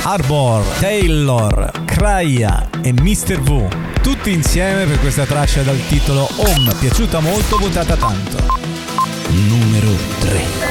Harbor, Taylor, Kraia e Mr. V, tutti insieme per questa traccia dal titolo Home, piaciuta molto, votata tanto. Numero 3.